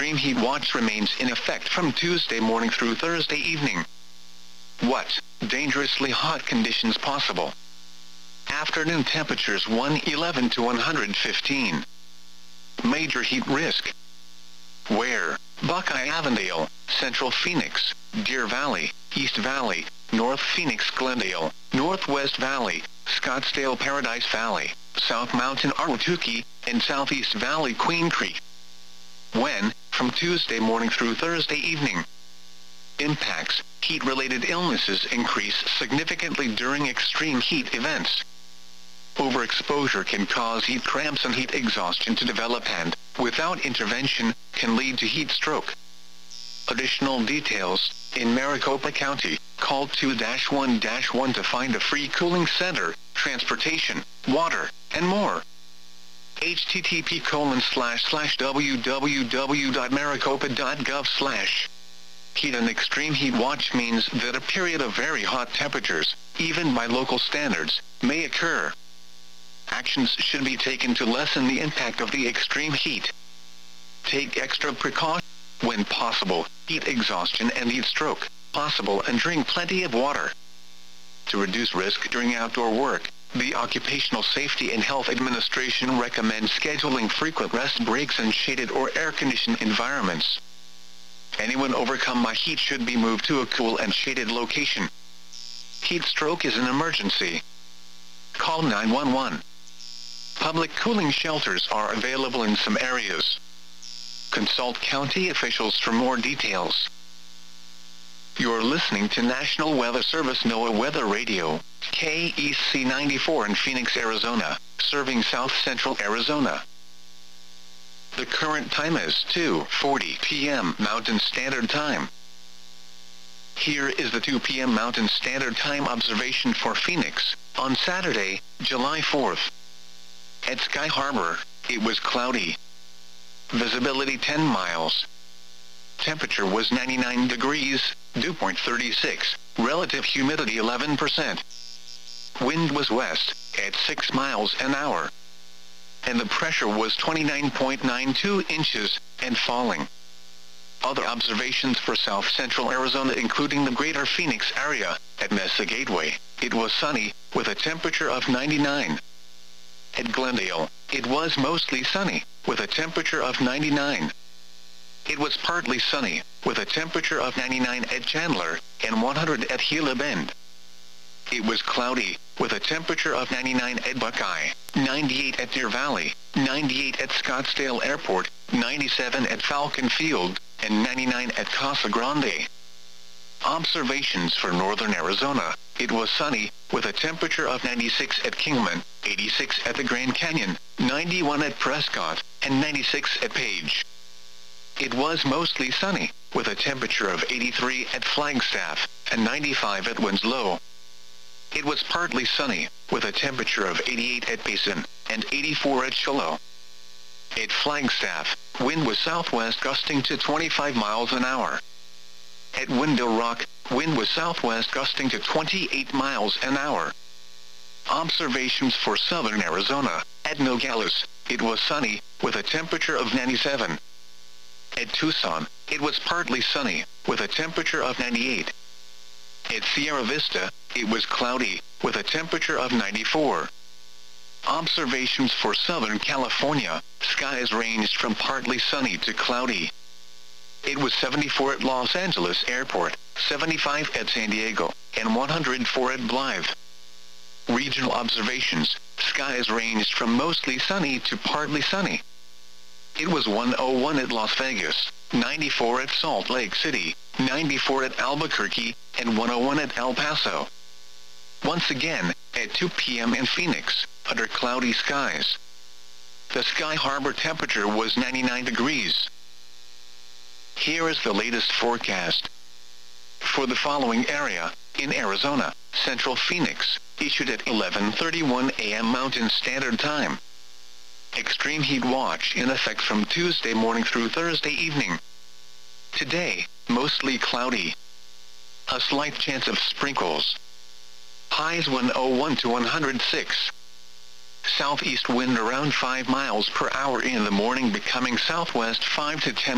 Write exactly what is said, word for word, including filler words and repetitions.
extreme heat watch remains in effect from Tuesday morning through Thursday evening. What dangerously hot conditions possible? Afternoon temperatures one eleven to one fifteen. Major heat risk. Where? Buckeye Avondale, Central Phoenix, Deer Valley, East Valley, North Phoenix Glendale, Northwest Valley, Scottsdale Paradise Valley, South Mountain Ahwatukee, and Southeast Valley Queen Creek. When? From Tuesday morning through Thursday evening. Impacts. Heat-related illnesses increase significantly during extreme heat events. Overexposure can cause heat cramps and heat exhaustion to develop and, without intervention, can lead to heat stroke. Additional details. In Maricopa County, call two one one to find a free cooling center, transportation, water, and more. http colon slash slash www.maricopa.gov slash. Heat and extreme heat watch means that a period of very hot temperatures, even by local standards, may occur. Actions should be taken to lessen the impact of the extreme heat. Take extra precaution when possible. Heat exhaustion and heat stroke possible, and drink plenty of water. To reduce risk during outdoor work, the Occupational Safety and Health Administration recommends scheduling frequent rest breaks in shaded or air-conditioned environments. Anyone overcome by heat should be moved to a cool and shaded location. Heat stroke is an emergency. Call nine one one. Public cooling shelters are available in some areas. Consult county officials for more details. You're listening to National Weather Service NOAA Weather Radio, K E C ninety-four in Phoenix, Arizona, serving South Central Arizona. The current time is two forty p m Mountain Standard Time. Here is the two p m Mountain Standard Time observation for Phoenix, on Saturday, July fourth. At Sky Harbor, it was cloudy. Visibility ten miles. Temperature was ninety-nine degrees, dew point thirty-six, relative humidity eleven percent. Wind was west, at six miles an hour. And the pressure was twenty-nine point nine two inches, and falling. Other observations for South Central Arizona including the greater Phoenix area. At Mesa Gateway, it was sunny, with a temperature of ninety-nine. At Glendale, it was mostly sunny, with a temperature of ninety-nine. It was partly sunny, with a temperature of ninety-nine at Chandler, and one hundred at Gila Bend. It was cloudy, with a temperature of ninety-nine at Buckeye, ninety-eight at Deer Valley, ninety-eight at Scottsdale Airport, ninety-seven at Falcon Field, and ninety-nine at Casa Grande. Observations for northern Arizona. It was sunny, with a temperature of ninety-six at Kingman, eighty-six at the Grand Canyon, ninety-one at Prescott, and ninety-six at Page. It was mostly sunny, with a temperature of eighty-three at Flagstaff, and ninety-five at Winslow. It was partly sunny, with a temperature of eighty-eight at Payson, and eighty-four at Shiloh. At Flagstaff, wind was southwest gusting to twenty-five miles an hour. At Window Rock, wind was southwest gusting to twenty-eight miles an hour. Observations for southern Arizona. At Nogales, it was sunny, with a temperature of ninety-seven. At Tucson, it was partly sunny, with a temperature of ninety-eight. At Sierra Vista, it was cloudy, with a temperature of ninety-four. Observations for Southern California. Skies ranged from partly sunny to cloudy. It was seventy-four at Los Angeles Airport, seventy-five at San Diego, and one hundred four at Blythe. Regional observations. Skies ranged from mostly sunny to partly sunny. It was one oh one at Las Vegas, ninety-four at Salt Lake City, ninety-four at Albuquerque, and one oh one at El Paso. Once again, at two p m in Phoenix, under cloudy skies. The Sky Harbor temperature was ninety-nine degrees. Here is the latest forecast. For the following area, in Arizona, Central Phoenix, issued at eleven thirty-one a m Mountain Standard Time. Extreme heat watch in effect from Tuesday morning through Thursday evening. Today, mostly cloudy. A slight chance of sprinkles. Highs one oh one to one hundred six. Southeast wind around five miles per hour in the morning, becoming southwest five to ten